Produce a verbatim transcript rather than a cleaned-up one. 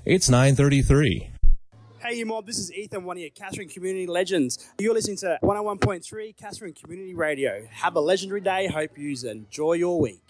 It's nine thirty-three. Hey, you mob, this is Ethan, one of your Katherine Community Legends. You're listening to one oh one point three Katherine Community Radio. Have a legendary day. Hope you enjoy your week.